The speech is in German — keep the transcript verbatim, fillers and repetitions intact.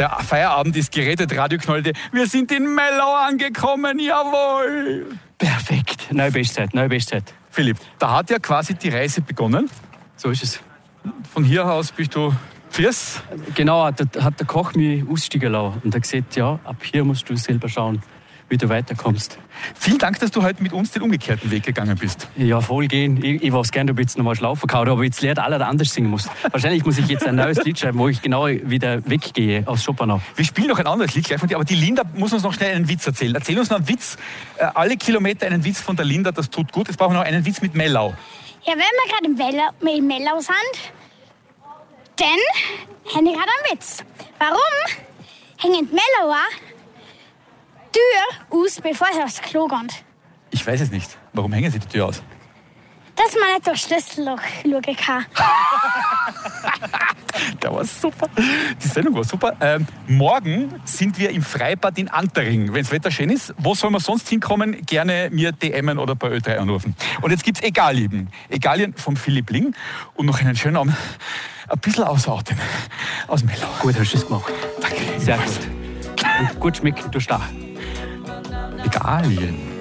Der Feierabend ist gerettet, Radio knallte. Wir sind in Mellau angekommen, jawohl. Perfekt, neue Bestzeit, neue Bestzeit. Philipp, da hat ja quasi die Reise begonnen. So ist es. Von hier aus bist du Fiers. Genau, da hat der Koch mich aussteigen lassen und er gesagt, ja, ab hier musst du selber schauen, wie du weiterkommst. Vielen Dank, dass du heute mit uns den umgekehrten Weg gegangen bist. Ja, voll gehen. Ich, ich weiß gern, ob ich jetzt nochmal schlafen kann, aber jetzt lernt alle anders singen muss. Wahrscheinlich muss ich jetzt ein neues Lied schreiben, wo ich genau wieder weggehe aus Schopenhau. Wir spielen noch ein anderes Lied gleich von dir, aber die Linda muss uns noch schnell einen Witz erzählen. Erzähl uns noch einen Witz. Äh, alle Kilometer einen Witz von der Linda, das tut gut. Jetzt brauchen wir noch einen Witz mit Mellau. Ja, wenn wir gerade in Mellau, in Mellau sind, dann habe ich gerade einen Witz. Warum hängen die Mellauer Tür aus, bevor sie aufs Klo gehen? Ich weiß es nicht. Warum hängen sie die Tür aus? Dass man nicht durchs Schlüsselloch schauen kann. Der war super. Die Sendung war super. Ähm, morgen sind wir im Freibad in Antering. Wenn das Wetter schön ist, wo soll man sonst hinkommen? Gerne mir D M'en oder bei Ö drei anrufen. Und jetzt gibt's Egalien. Egalien vom Philipp Ling. Und noch einen schönen Abend. Ein bisschen ausatmen. Aus Mellau. Gut, hast du es gemacht. Danke. Sehr gut. Und gut schmecken, du Stach. Egalien.